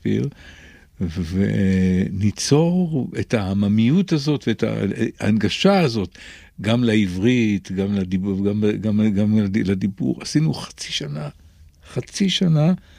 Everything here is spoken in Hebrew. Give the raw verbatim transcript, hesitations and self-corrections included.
שייקספיר, וניצור את העממיות הזאת ואת ההנגשה הזאת, גם לעברית, גם לדיבור, גם, גם, גם לדיבור. עשינו חצי שנה, חצי שנה,